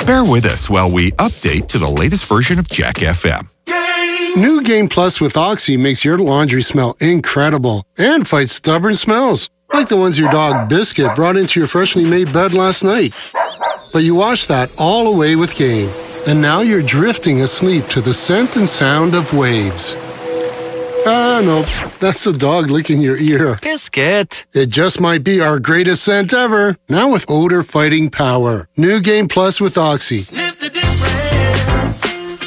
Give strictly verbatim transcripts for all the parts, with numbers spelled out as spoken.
Bear with us while we update to the latest version of Jack F M. New Game Plus with Oxy makes your laundry smell incredible and fights stubborn smells, like the ones your dog Biscuit brought into your freshly made bed last night. But you washed that all away with Game, and now you're drifting asleep to the scent and sound of waves. Ah, no, that's the dog licking your ear. Biscuit. It just might be our greatest scent ever, now with odor-fighting power. New Game Plus with Oxy. Sniff the difference.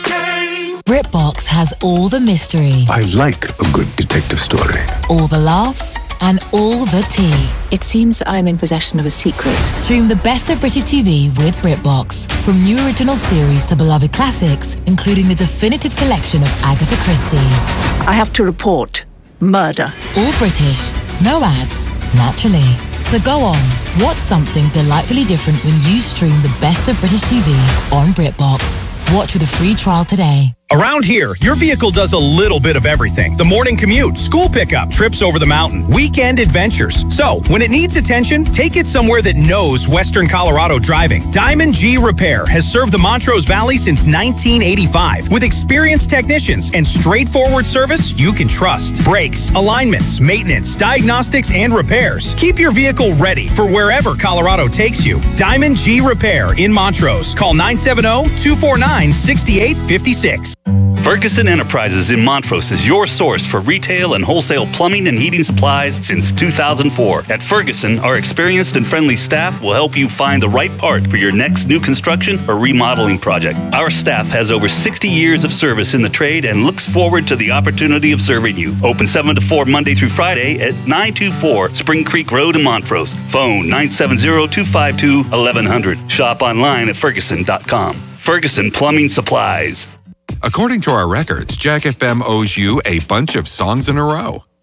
BritBox has all the mystery. I like a good detective story. All the laughs and all the tea. It seems I'm in possession of a secret. Stream the best of British T V with BritBox. From new original series to beloved classics, including the definitive collection of Agatha Christie. I have to report murder. All British, no ads, naturally. So go on, watch something delightfully different when you stream the best of British T V on BritBox. Watch with a free trial today. Around here, your vehicle does a little bit of everything. The morning commute, school pickup, trips over the mountain, weekend adventures. So, when it needs attention, take it somewhere that knows Western Colorado driving. Diamond G Repair has served the Montrose Valley since nineteen eighty-five. With experienced technicians and straightforward service you can trust. Brakes, alignments, maintenance, diagnostics, and repairs. Keep your vehicle ready for wherever Colorado takes you. Diamond G Repair in Montrose. Call nine seven zero, two four nine, six eight five six. Ferguson Enterprises in Montrose is your source for retail and wholesale plumbing and heating supplies since two thousand four. At Ferguson, our experienced and friendly staff will help you find the right part for your next new construction or remodeling project. Our staff has over sixty years of service in the trade and looks forward to the opportunity of serving you. Open seven to four Monday through Friday at nine two four Spring Creek Road in Montrose. Phone nine seven zero, two five two, eleven hundred. Shop online at ferguson dot com. Ferguson Plumbing Supplies. According to our records, Jack F M owes you a bunch of songs in a row.